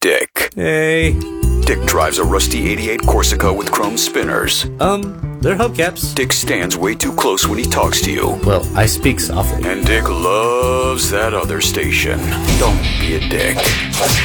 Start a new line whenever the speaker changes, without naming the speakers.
Dick.
Hey.
Dick drives a rusty 88 Corsica with chrome spinners.
They're hubcaps.
Dick stands way too close when he talks to you.
Well, I speak softly.
And Dick loves that other station. Don't be a dick.